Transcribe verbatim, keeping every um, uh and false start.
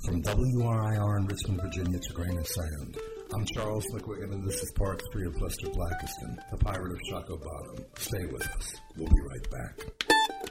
From W R I R in Richmond, Virginia to Grain of Sand, I'm Charles McWigan, and this is part three of Lester Blackiston, the Pirate of Shockoe Bottom. Stay with us. We'll be right back.